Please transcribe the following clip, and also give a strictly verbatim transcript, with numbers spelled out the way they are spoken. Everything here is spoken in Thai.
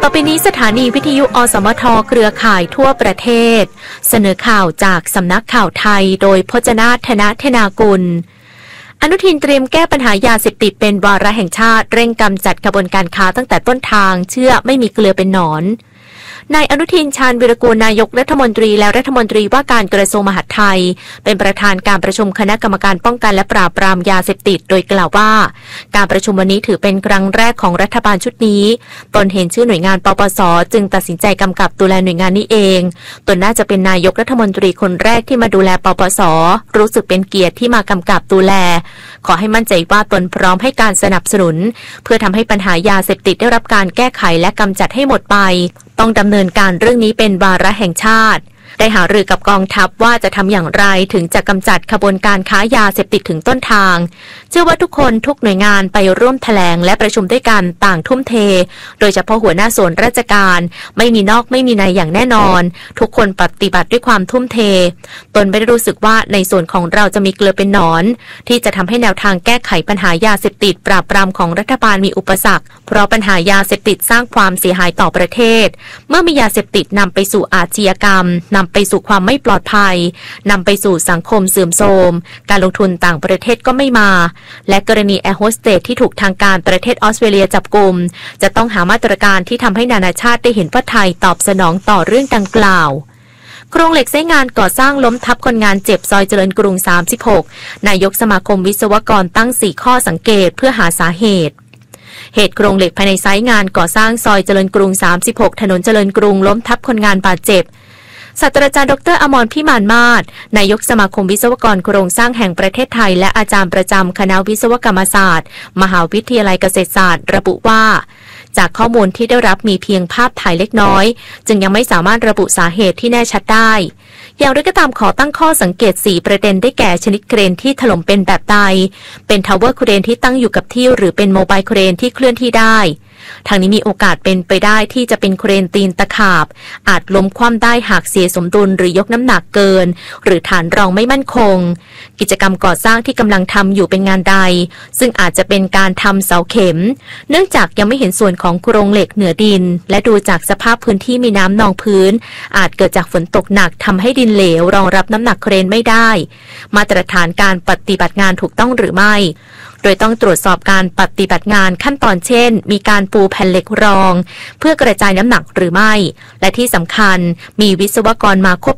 ไปนี้สถานีวิทยุอสมทเครือข่ายทั่วประเทศเสนอข่าวจากสำนักข่าวไทยโดยพจนาถนะเทนากุลอนุทินเตรียมแก้ปัญหายาเสพติดเป็นวาระแห่งชาติเร่งกำจัดกระบวนการค้าตั้งแต่ต้นทางเชื่อไม่มีเกลือเป็นหนอนนายอนุทินชาญวิรากูลนายกรัฐมนตรีและรัฐมนตรีว่าการกระทรวงมหาดไทยเป็นประธานการประชุมคณะกรรมการป้องกันและปราบปรามยาเสพติดโดยกล่าวว่าการประชุมวันนี้ถือเป็นครั้งแรกของรัฐบาลชุดนี้ตนเห็นชื่อหน่วยงานปปส.จึงตัดสินใจกำกับดูแลหน่วยงานนี้เองตนน่าจะเป็นนายกรัฐมนตรีคนแรกที่มาดูแลปปส.รู้สึกเป็นเกียรติที่มากำกับดูแลขอให้มั่นใจว่าตนพร้อมให้การสนับสนุนเพื่อทำให้ปัญหายาเสพติดได้รับการแก้ไขและกำจัดให้หมดไปต้องดำเนินการเรื่องนี้เป็นวาระแห่งชาติได้หารือกับกองทัพว่าจะทำอย่างไรถึงจะกำจัดขบวนการค้ายาเสพติดถึงต้นทางเชื่อว่าทุกคนทุกหน่วยงานไปร่วมแถลงและประชุมด้วยกันต่างทุ่มเทโดยเฉพาะหัวหน้าส่วนราชการไม่มีนอกไม่มีในอย่างแน่นอนทุกคนปฏิบัติด้วยความทุ่มเทตนไม่ได้รู้สึกว่าในส่วนของเราจะมีเกลือเป็นหนอนที่จะทำให้แนวทางแก้ไขปัญหายาเสพติดปราบปรามของรัฐบาลมีอุปสรรคเพราะปัญหายาเสพติดสร้างความเสียหายต่อประเทศเมื่อมียาเสพติดนำไปสู่อาชญากรรมนำไปสู่ความไม่ปลอดภัยนำไปสู่สังคมเสื่อมโทรมการลงทุนต่างประเทศก็ไม่มาและกรณีแอร์โฮสเตสที่ถูกทางการประเทศออสเตรเลียจับกุมจะต้องหามาตรการที่ทำให้นานาชาติได้เห็นว่าไทยตอบสนองต่อเรื่องดังกล่าวโครงเหล็กไซต์งานก่อสร้างล้มทับคนงานเจ็บซอยเจริญกรุงสามสิบหกนายกสมาคมวิศวกรตั้งสี่ข้อสังเกตเพื่อหาสาเหตุเหตุโครงเหล็กภายในไซต์งานก่อสร้างซอยเจริญกรุงสามสิบหกถนนเจริญกรุงล้มทับคนงานบาดเจ็บศาสตราจารย์ดรอมรพิมานมาศนายกสมาคมวิศวกรโครงสร้างแห่งประเทศไทยและอาจารย์ประจำคณะวิศวกรรมศาสตร์มหาวิทยาลัยเกษตรศาสตร์ระบุว่าจากข้อมูลที่ได้รับมีเพียงภาพถ่ายเล็กน้อยจึงยังไม่สามารถระบุสาเหตุที่แน่ชัดได้อย่างไรก็ตามขอตั้งข้อสังเกตสี่ประเด็นได้แก่ชนิดเครนที่ถล่มเป็นแบบใดเป็นทาวเวอร์เครนที่ตั้งอยู่กับที่หรือเป็นโมบายเครนที่เคลื่อนที่ได้ทางนี้มีโอกาสเป็นไปได้ที่จะเป็นเครนตีนตะขาบอาจล้มคว่ำได้หากเสียสมดุลหรือยกน้ำหนักเกินหรือฐานรองไม่มั่นคงกิจกรรมก่อสร้างที่กำลังทำอยู่เป็นงานใดซึ่งอาจจะเป็นการทำเสาเข็มเนื่องจากยังไม่เห็นส่วนของโครงเหล็กเหนือดินและดูจากสภาพพื้นที่มีน้ำนองพื้นอาจเกิดจากฝนตกหนักทำให้ดินเหลวรองรับน้ำหนักเครนไม่ได้มาตรฐานการปฏิบัติงานถูกต้องหรือไม่โดยต้องตรวจสอบการปฏิบัติงานขั้นตอนเช่นมีการปูแผ่นเหล็กรองเพื่อกระจายน้ำหนักหรือไม่และที่สำคัญมีวิศวกรมาควบ